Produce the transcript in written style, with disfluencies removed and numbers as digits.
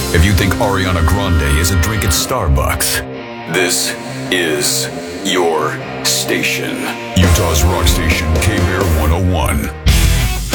If you think Ariana Grande is a drink at Starbucks, this is your station. Utah's rock station, K-Bear 101.